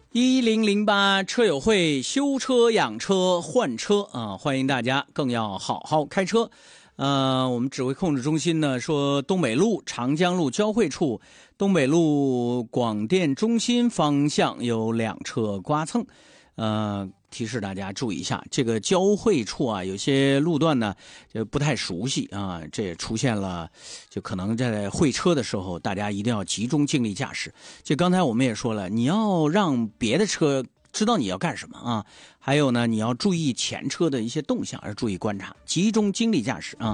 1008车友会，修车养车换车啊！欢迎大家，更要好好开车。我们指挥控制中心呢说，东北路长江路交汇处，东北路广电中心方向有2车刮蹭，提示大家注意一下，这个交汇处啊，有些路段呢就不太熟悉啊，这也出现了，就可能在会车的时候，大家一定要集中精力驾驶。就刚才我们也说了，你要让别的车知道你要干什么啊，还有呢，你要注意前车的一些动向，而注意观察，集中精力驾驶啊。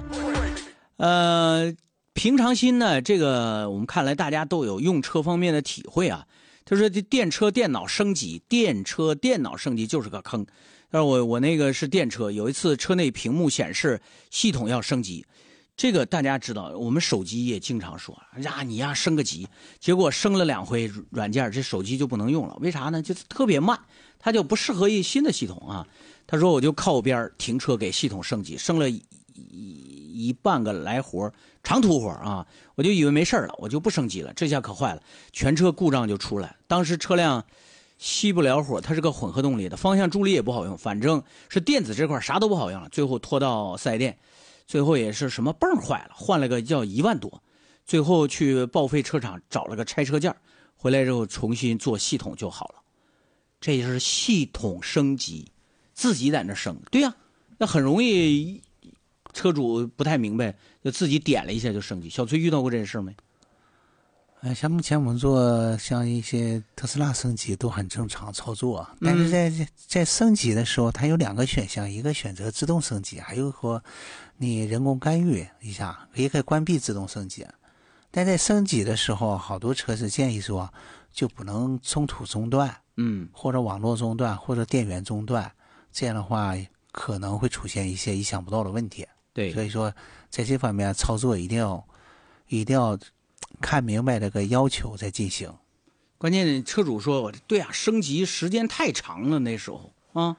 平常心呢，这个我们看来大家都有用车方面的体会啊。他说这电车电脑升级，电车电脑升级就是个坑。但是我那个是电车，有一次车内屏幕显示系统要升级，这个大家知道，我们手机也经常说呀，你呀升个级，结果升了2回软件，这手机就不能用了，为啥呢？就特别慢，它就不适合一新的系统啊。他说我就靠边停车给系统升级，升了一半个来活，长途活啊，我就以为没事了，我就不升级了，这下可坏了，全车故障就出来。当时车辆熄不了火，它是个混合动力的，方向助力也不好用，反正是电子这块啥都不好用了。最后拖到4S店，最后也是什么泵坏了，换了个要1万多，最后去报废车厂找了个拆车件，回来之后重新做系统就好了。这就是系统升级，自己在那升，对呀，那很容易。车主不太明白，就自己点了一下就升级。小崔遇到过这事没？ 像目前我们做像一些特斯拉升级都很正常操作，但是在升级的时候，它有2个选项，一个选择自动升级，还有说你人工干预一下，也可以关闭自动升级。但在升级的时候，好多车是建议说就不能中途中断，或者网络中断，或者电源中断，这样的话可能会出现一些意想不到的问题。 对， 所以说在这方面操作一定要看明白这个要求再进行。 关键车主说，对啊，升级时间太长了，那时候啊，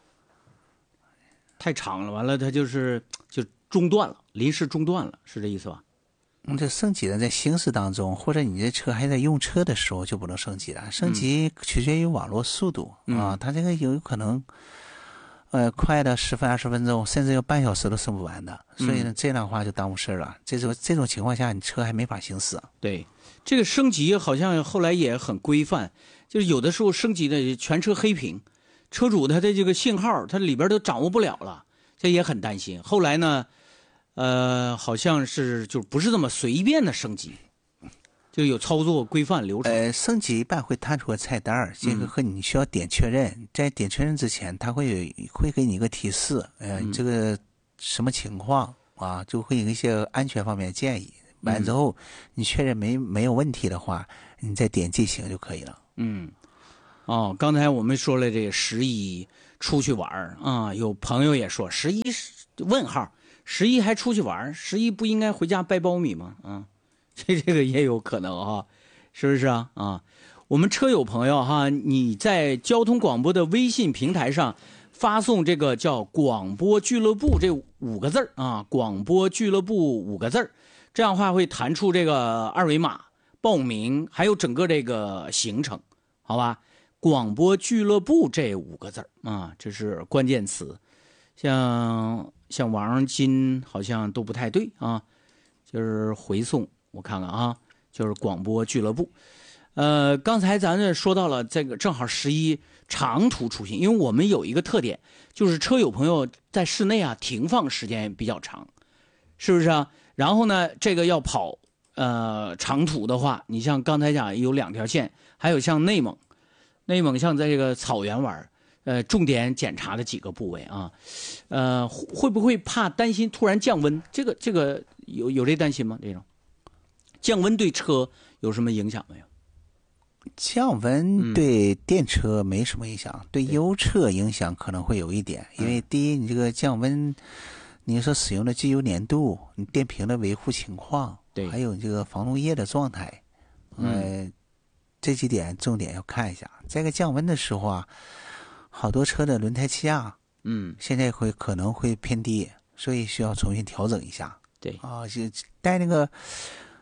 太长了，完了他就中断了，临时中断了，是这意思吧？ 这升级的在行驶当中，或者你这车还在用车的时候就不能升级了。升级取决于网络速度啊，它这个有可能。快的10分20分钟，甚至有半小时都升不完的，所以呢，这样的话就耽误事了。这种情况下，你车还没法行驶。 对，这个升级好像后来也很规范，就是有的时候升级的全车黑屏，车主他的这个信号他里边都掌握不了了，这也很担心。后来呢，好像是就不是这么随便的升级。就有操作规范流程。 升级一般会弹出个菜单，这个和你需要点确认，在点确认之前，他会给你一个提示，这个什么情况啊，就会有一些安全方面的建议。完之后，你确认没有问题的话，你再点进行就可以了。 刚才我们说了这个11出去玩啊，有朋友也说11问号，11还出去玩，11不应该回家掰苞米吗？这个也有可能啊，是不是啊？我们车友朋友哈，你在交通广播的微信平台上发送这个叫广播俱乐部这5个字啊，广播俱乐部5个字，这样的话会弹出这个2维码报名，还有整个这个行程，好吧？广播俱乐部这5个字啊，这是关键词。像王金好像都不太对啊，就是回送。我看看啊，就是广播俱乐部。刚才咱这说到了这个，正好11长途出行，因为我们有一个特点，就是车友朋友在室内啊停放时间比较长，是不是啊？然后呢，这个要跑长途的话，你像刚才讲有2条线，还有像内蒙像在这个草原玩，重点检查的几个部位啊，会不会担心突然降温？这个有这担心吗？这种？降温对车有什么影响没有？ 降温对电车没什么影响，对油车影响可能会有一点，因为第一，你这个降温，你说使用的机油粘度，你电瓶的维护情况，对，还有这个防冻液的状态，这几点重点要看一下。这个降温的时候啊，好多车的轮胎气压，现在可能会偏低，所以需要重新调整一下。 对就带那个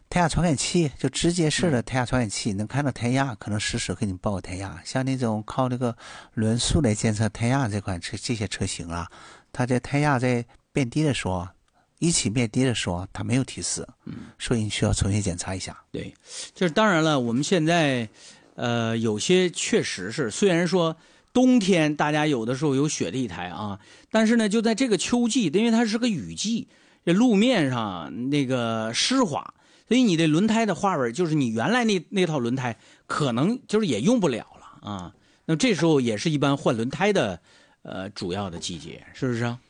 胎压传感器，就直接式的胎压传感器，能看到胎压，可能实时给你报个胎压。像那种靠这个轮速来监测胎压这些车型啊，它在胎压在变低的时候，一起变低的时候，它没有提示，所以你需要重新检查一下。 对，就是当然了，我们现在有些确实是，虽然说冬天大家有的时候有雪地胎啊，但是呢，就在这个秋季，因为它是个雨季，这路面上那个湿滑。所以你的轮胎的花纹，就是你原来那套轮胎，可能就是也用不了了啊。那么这时候也是一般换轮胎的主要的季节，是不是啊？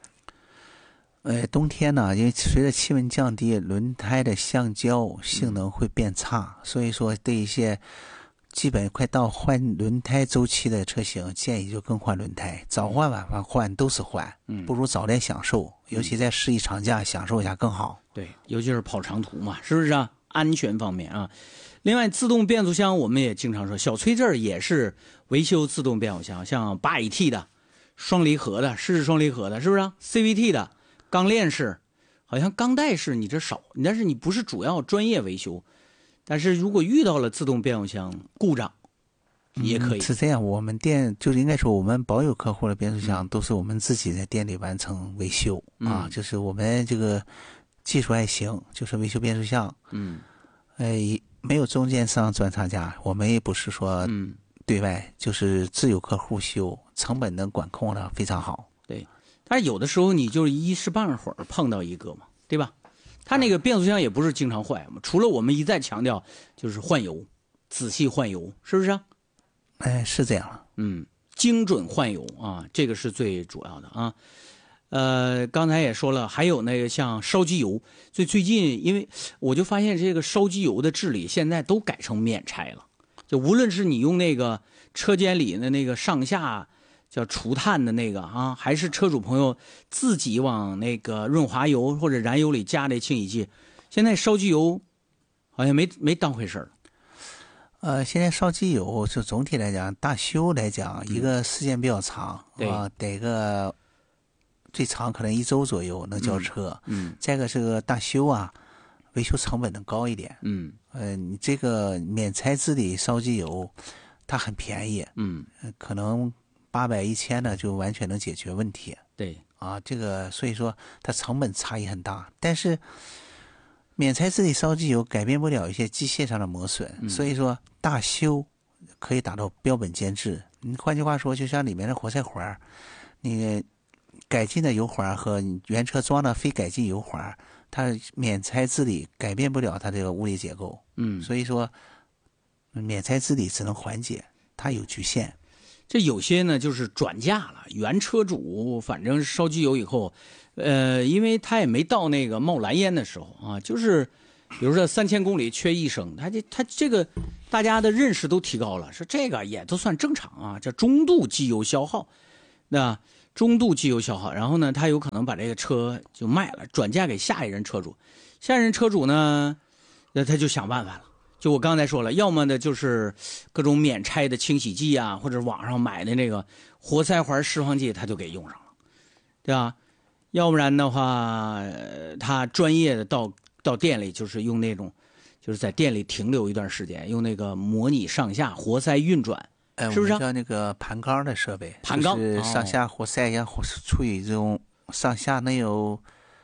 冬天呢，因为随着气温降低，轮胎的橡胶性能会变差，所以说对一些基本快到换轮胎周期的车型，建议就更换轮胎，早换晚换都是换，不如早点享受，尤其在十一长假享受一下更好。 对，尤其是跑长途嘛，是不是啊？安全方面啊。另外，自动变速箱我们也经常说，小崔这儿也是维修自动变速箱，像8AT 的、双离合的、湿式双离合的，是不是啊 ？CVT 的、钢链式，好像钢带式你这少，但是你不是主要专业维修。但是如果遇到了自动变速箱故障，也可以。 是这样，我们店就是应该说，我们保有客户的变速箱都是我们自己在店里完成维修啊，就是我们这个。技术还行，就是维修变速箱，没有中间商专厂家，我们也不是说对外，就是自有客户修，成本能管控的非常好。 对，但是有的时候你就是一时半会儿碰到一个嘛，对吧？它那个变速箱也不是经常坏嘛，除了我们一再强调就是换油，仔细换油，是不是啊？ 是这样， 精准换油啊，这个是最主要的啊。刚才也说了，还有那个像烧机油，所以最近因为我就发现这个烧机油的治理现在都改成免拆了，就无论是你用那个车间里的那个上下叫除碳的那个啊，还是车主朋友自己往那个润滑油或者燃油里加的清洗剂，现在烧机油好像没当回事了。 现在烧机油就总体来讲，大修来讲，一个时间比较长，得个。最长可能1周左右能交车，再一个这个大修啊，维修成本能高一点，你这个免拆治理烧机油，它很便宜，可能800、1000的就完全能解决问题， 对啊，这个所以说它成本差异很大，但是免拆治理烧机油改变不了一些机械上的磨损，所以说大修可以达到标本兼治。你换句话说，就像里面的活塞环，你改进的油环和原车装的非改进油环，它免拆治理改变不了它这个物理结构，所以说免拆治理只能缓解，它有局限。 这有些呢就是转嫁了，原车主反正烧机油以后，因为他也没到那个冒蓝烟的时候啊，就是比如说3000公里缺1升，他这个大家的认识都提高了，说这个也都算正常啊，叫中度机油消耗，那中度机油消耗，然后呢，他有可能把这个车就卖了，转嫁给下一任车主。下一任车主呢，那他就想办法了。就我刚才说了，要么呢就是各种免拆的清洗剂啊，或者网上买的那个活塞环释放剂，他就给用上了，对吧？要不然的话，他专业的到店里就是用那种，就是在店里停留一段时间，用那个模拟上下活塞运转。是不是叫那个盘缸的设备？ 盘缸就是上下活塞要处于这种上下能有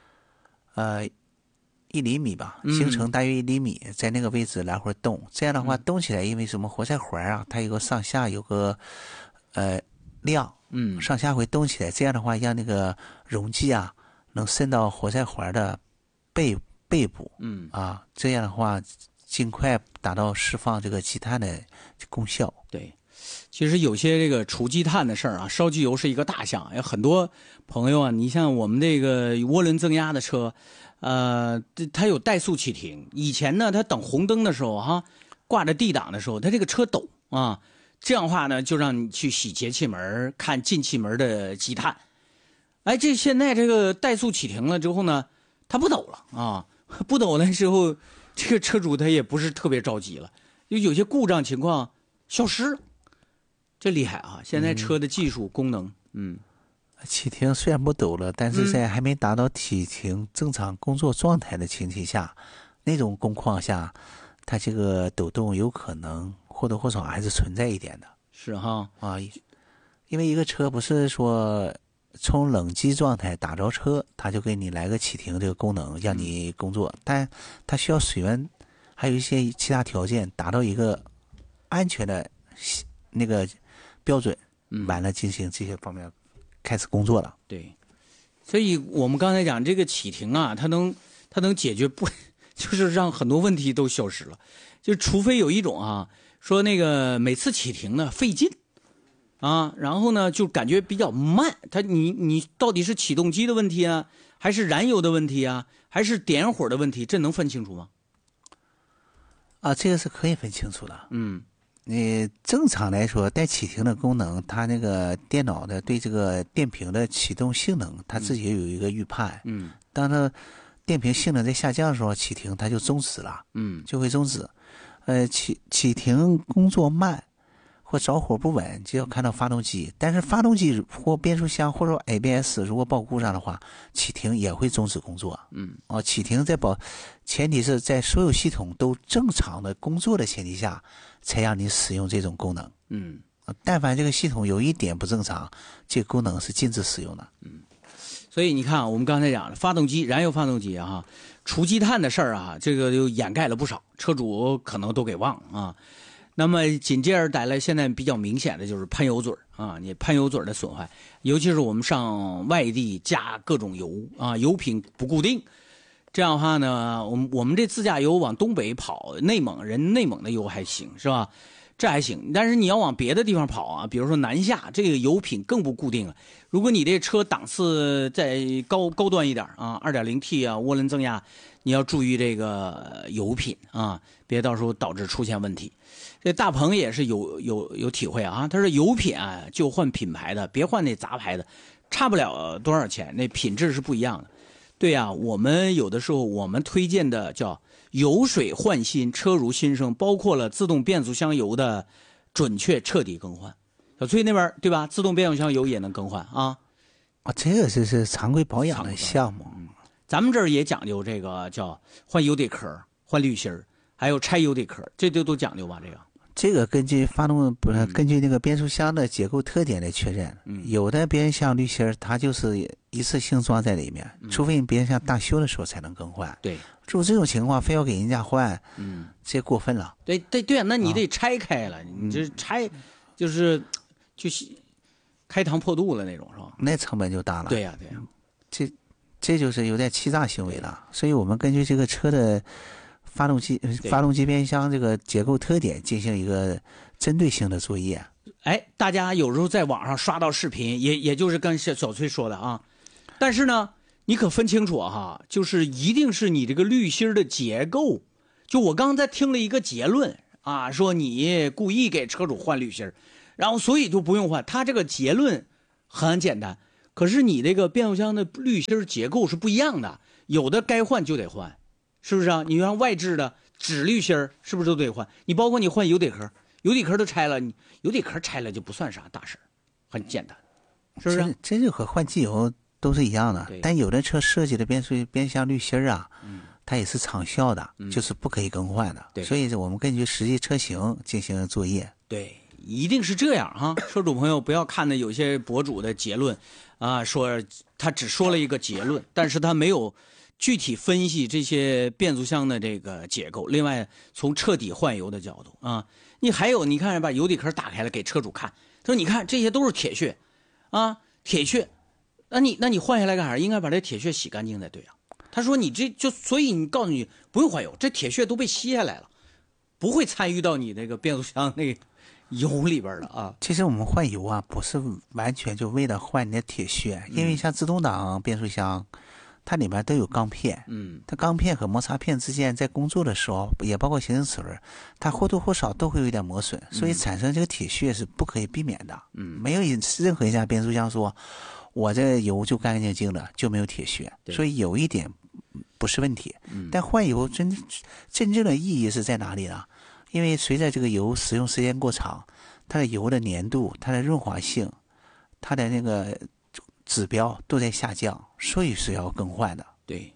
1厘米吧，行程大约1厘米，在那个位置来回动。这样的话动起来，因为什么活塞环啊，它有个上下有个量，上下会动起来。这样的话，让那个溶剂啊能渗到活塞环的背部，这样的话尽快达到释放这个积碳的功效。 对。其实有些这个除积碳的事儿啊，烧机油是一个大项。有很多朋友啊，你像我们这个涡轮增压的车，它有怠速启停。以前呢，它等红灯的时候挂着 D 档的时候，它这个车抖啊，这样的话呢，就让你去洗节气门，看进气门的积碳。这现在这个怠速启停了之后呢，它不抖了啊，不抖了之后，这个车主他也不是特别着急了，有些故障情况消失了。这厉害啊！现在车的技术功能， 启停虽然不抖了，但是在还没达到启停正常工作状态的前提下， 那种工况下，它这个抖动有可能或多或少还是存在一点的。 是哈啊，因为一个车不是说从冷机状态打着车，它就给你来个启停这个功能让你工作，但它需要水温还有一些其他条件达到一个安全的那个标准，完了进行这些方面开始工作了。 对，所以我们刚才讲这个启停啊，它能解决不，就是让很多问题都消失了。就除非有一种啊，说那个每次启停呢费劲啊，然后呢就感觉比较慢。你到底是启动机的问题啊，还是燃油的问题啊，还是点火的问题？这能分清楚吗？ 啊，这个是可以分清楚的。你正常来说，带启停的功能，它那个电脑的对这个电瓶的启动性能，它自己也有一个预判。当它电瓶性能在下降的时候，启停它就终止了。就会终止。启停工作慢或着火不稳，就要看到发动机。但是发动机或变速箱或者 ABS 如果报故障的话，启停也会终止工作。启停前提是在所有系统都正常的工作的前提下，才让你使用这种功能。但凡这个系统有一点不正常，这个功能是禁止使用的。 所以你看，我们刚才讲了发动机、燃油发动机啊，除积碳的事儿啊，这个就掩盖了不少，车主可能都给忘了啊。那么紧接着带来现在比较明显的就是喷油嘴啊，你喷油嘴的损坏，尤其是我们上外地加各种油啊，油品不固定，这样的话呢，我们这自驾游往东北跑，内蒙的油还行是吧？这还行，但是你要往别的地方跑啊，比如说南下，这个油品更不固定了。如果你这车档次再高端一点啊 ，2.0T 啊，涡轮增压，你要注意这个油品啊，别到时候导致出现问题。这大鹏也是有体会啊，他说油品啊就换品牌的，别换那杂牌的，差不了多少钱，那品质是不一样的。对啊，我们有的时候我们推荐的叫油水换新，车如新生，包括了自动变速箱油的准确彻底更换。小崔那边对吧？自动变速箱油也能更换啊？ 这个是常规保养的项目。 咱们这儿也讲究这个叫换油底壳、换滤芯儿，还有拆油底壳，这都讲究吧？ 这个根据根据那个变速箱的结构特点来确认。有的变速箱滤芯儿它就是一次性装在里面，除非你变速箱大修的时候才能更换。 对， 就这种情况非要给人家换，这过分了。 对啊，那你得拆开了，你这拆就是开膛破肚了那种是吧？ 那成本就大了。 对呀， 这就是有点欺诈行为了。所以我们根据这个车的发动机变速箱这个结构特点进行一个针对性的作业。 大家有时候在网上刷到视频，也就是跟小崔说的啊，但是呢，你可分清楚哈，就是一定是你这个滤芯的结构。就我刚才听了一个结论啊，说你故意给车主换滤芯，然后所以就不用换。他这个结论很简单，可是你这个变速箱的滤芯结构是不一样的，有的该换就得换。是不是啊？你像外置的纸滤芯是不是都得换？你包括你换油底壳，油底壳都拆了，你油底壳拆了就不算啥大事，很简单，是不是？ 这就和换机油都是一样的。但有的车设计的变速箱滤芯啊，它也是长效的，就是不可以更换的。所以我们根据实际车型进行作业。 对，一定是这样哈。车主朋友不要看的有些博主的结论啊，说他只说了一个结论，但是他没有具体分析这些变速箱的这个结构，另外从彻底换油的角度啊，你看把油底壳打开了给车主看，他说你看这些都是铁屑啊，铁屑，那你换下来干啥？应该把这铁屑洗干净才对啊。他说你所以你告诉你不用换油，这铁屑都被吸下来了，不会参与到你那个变速箱那个油里边的啊。 其实我们换油啊，不是完全就为了换你的铁屑，因为像自动挡变速箱。它里面都有钢片，它钢片和摩擦片之间在工作的时候，也包括行驶齿轮，它或多或少都会有一点磨损，所以产生这个铁屑是不可以避免的。没有任何一家变速箱说我这油就干干净净的就没有铁屑，所以有一点不是问题。但换油真正的意义是在哪里呢？因为随着这个油使用时间过长，它的油的粘度、它的润滑性、它的那个指标都在下降，所以是要更换的。 对，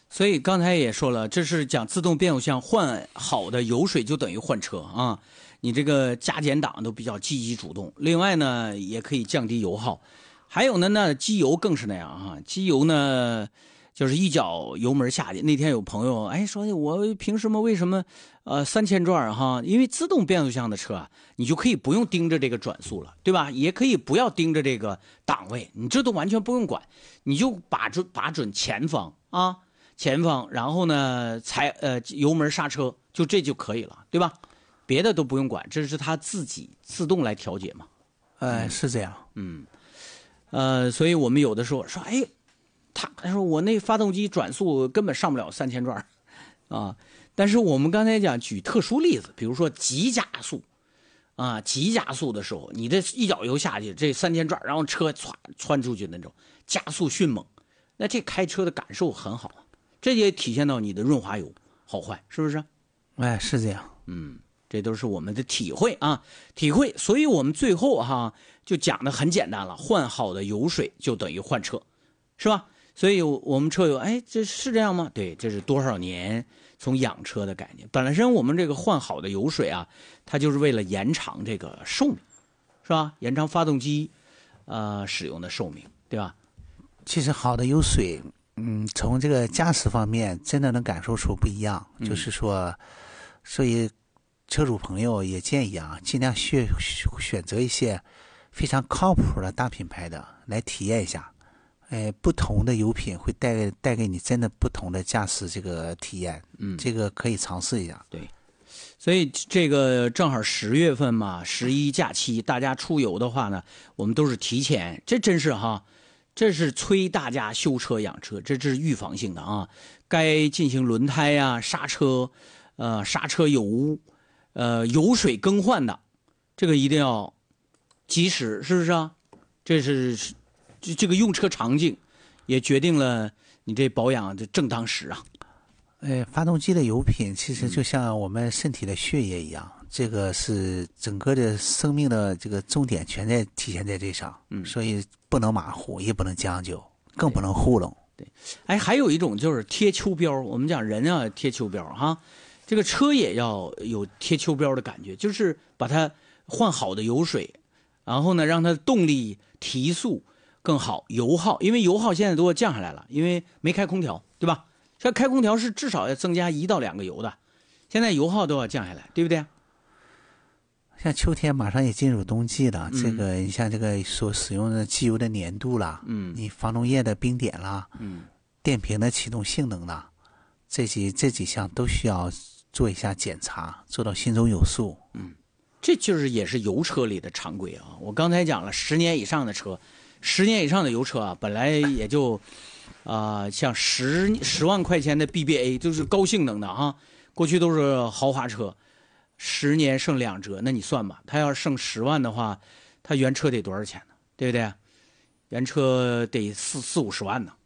所以刚才也说了，这是讲自动变速箱换好的油水就等于换车啊。你这个加减档都比较积极主动，另外呢也可以降低油耗。还有呢，那机油更是那样哈，机油呢就是一脚油门下去。那天有朋友说我凭什么为什么3000转哈？因为自动变速箱的车啊，你就可以不用盯着这个转速了，对吧？也可以不要盯着这个档位，你这都完全不用管，你就把准前方啊，前方，然后呢油门刹车，这就可以了，对吧？别的都不用管，这是它自己自动来调节嘛。 是这样。 所以我们有的时候说，他说我那发动机转速根本上不了3000转啊。但是我们刚才讲举特殊例子，比如说急加速啊，急加速的时候，你这一脚油下去，这3000转，然后车窜出去那种加速迅猛，那这开车的感受很好，这也体现到你的润滑油好坏，是不是？ 是这样。 这都是我们的体会啊，体会。所以我们最后就讲的很简单了，换好的油水就等于换车，是吧？所以我们车友，这是这样吗？对，这是多少年从养车的概念。本身我们这个换好的油水啊，它就是为了延长这个寿命，是吧？延长发动机使用的寿命，对吧？ 其实好的油水，从这个驾驶方面真的能感受出不一样。就是说，所以车主朋友也建议尽量选择一些非常靠谱的大品牌的来体验一下。不同的油品会带给你真的不同的驾驶这个体验。这个可以尝试一下。 对，所以这个正好10月份嘛，11假期，大家出游的话呢，我们都是提前，这真是这是催大家修车养车，这是预防性的啊。该进行轮胎呀、刹车油油水更换的，这个一定要及时，是不是啊？这是这个用车场景也决定了你这保养的正当时啊。 发动机的油品其实就像我们身体的血液一样，这个是整个的生命的这个重点全在体现在这上。所以不能马虎，也不能将就，更不能糊弄。 对，还有一种就是贴秋膘，我们讲人啊贴秋膘哈。这个车也要有贴秋膘的感觉，就是把它换好的油水，然后呢让它动力提速更好，油耗，因为油耗现在都要降下来了，因为没开空调，对吧？这开空调是至少要增加1到2个油的，现在油耗都要降下来，对不对？ 像秋天马上也进入冬季了，这个你像这个所使用的机油的粘度啦，你防冻液的冰点啦，电瓶的启动性能啦，这几项都需要做一下检查，做到心中有数。 这就是也是油车里的常规啊。我刚才讲了10年以上的车，10年以上的油车啊，本来也就像10万块钱的 BBA 就是高性能的啊，过去都是豪华车，10年剩2折，那你算吧，它要剩10万的话，它原车得多少钱呢？对不对？原车得40-50万呢，